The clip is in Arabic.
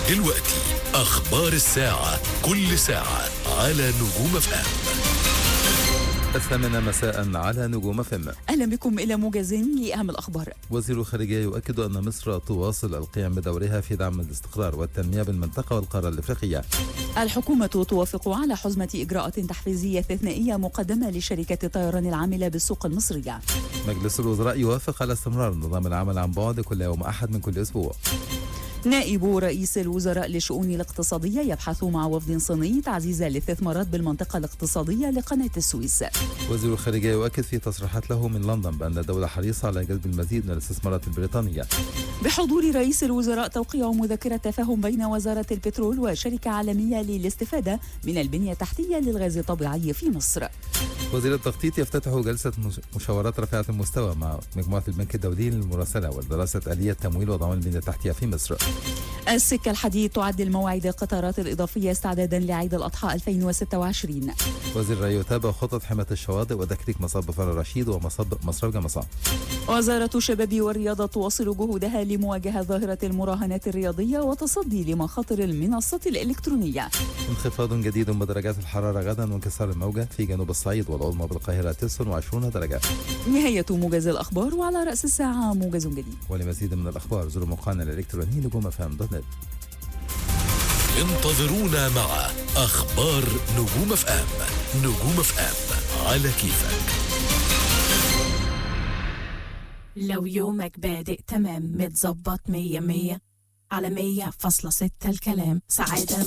ودلوقتي أخبار الساعة، كل ساعة على نجوم FM. 8 مساء على نجوم FM. أهلا بكم إلى موجز لأهم الأخبار. وزير الخارجية يؤكد أن مصر تواصل القيام بدورها في دعم الاستقرار والتنمية بالمنطقة والقارة الإفريقية. الحكومة توافق على حزمة إجراءات تحفيزية استثنائية مقدمة لشركة الطيران العاملة بالسوق المصرية. مجلس الوزراء يوافق على استمرار نظام العمل عن بعد كل يوم أحد من كل أسبوع. نائب رئيس الوزراء للشؤون الاقتصادية يبحث مع وفد صيني تعزيز الاستثمارات بالمنطقة الاقتصادية لقناة السويس. وزير الخارجية يؤكد في تصريحات له من لندن بأن الدولة حريصة على جلب المزيد من الاستثمارات البريطانية. بحضور رئيس الوزراء توقيع مذكرة تفاهم بين وزارة البترول وشركة عالمية للاستفادة من البنية التحتية للغاز الطبيعي في مصر. وزير التخطيط يفتتح جلسة مشاورات رفيعة المستوى مع مجموعة البنك الدولي للمراسلة ودراسة آلية تمويل وضمان البنية التحتية في مصر. السكة الحديد تعدل مواعيد القطارات الإضافية استعدادا لعيد الأضحى 2026. وزير الري يتابع خطط حماية الشواطئ وتكريك مصب فرع رشيد ومصب مصرف جمصة. وزارة الشباب والرياضة تواصل جهودها لمواجهة ظاهرة المراهنات الرياضية وتصدي لمخاطر المنصات الإلكترونية. انخفاض جديد بدرجات الحرارة غدا وانكسار الموجة في جنوب الصعيد والعظمى بالقاهرة 29 درجة. نهاية موجز الأخبار، وعلى رأس الساعة موجز جديد. ولمزيد من الأخبار زوروا موقعنا الإلكتروني نجوم.fm.net. انتظرونا مع أخبار نجوم FM. نجوم FM على كيفك. لو يومك بادئ تمام متظبط 100 على 100.6 الكلام سعادة